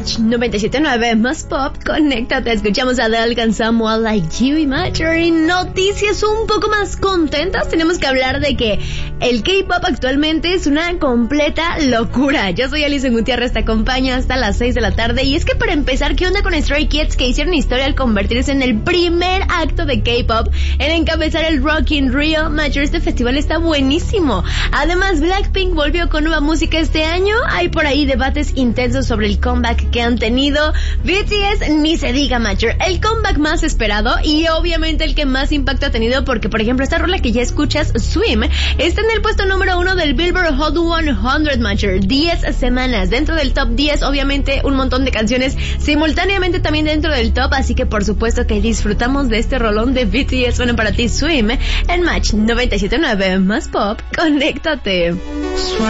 Match 97.9 más pop, conéctate. Escuchamos a Adele con Someone Like You y Marjorie. Noticias un poco más contentas. Tenemos que hablar de que el K-pop actualmente es una completa locura. Yo soy Alison Gutiérrez, te acompaño hasta las 6 de la tarde. Y es que para empezar, ¿qué onda con Stray Kids, que hicieron historia al convertirse en el primer acto de K-pop en encabezar el Rock in Rio? Marjorie, este festival está buenísimo. Además, Blackpink volvió con nueva música este año. Hay por ahí debates intensos sobre el comeback que han tenido. BTS, ni se diga, Marjorie, el comeback más esperado y obviamente el que más impacto ha tenido, porque por ejemplo esta rola que ya escuchas, Swim, está en el puesto número 1 del Billboard Hot 100, Marjorie, 10 semanas dentro del top 10, obviamente un montón de canciones simultáneamente también dentro del top, así que por supuesto que disfrutamos de este rolón de BTS. Bueno, para ti, Swim, en Match 97.9 más pop, conéctate.